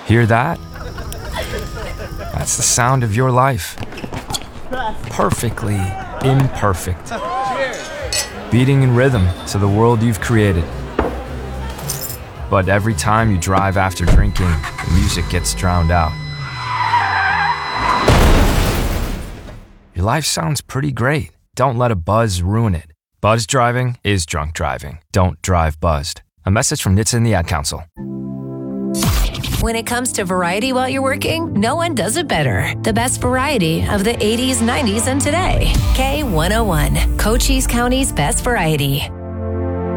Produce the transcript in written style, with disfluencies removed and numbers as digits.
Hear that? That's the sound of your life. Perfectly imperfect. Beating in rhythm to the world you've created. But every time you drive after drinking, the music gets drowned out. Your life sounds pretty great. Don't let a buzz ruin it. Buzz driving is drunk driving. Don't drive buzzed. A message from NHTSA and the Ad Council. When it comes to variety while you're working, no one does it better. The best variety of the 80s, 90s, and today. K101, Cochise County's best variety.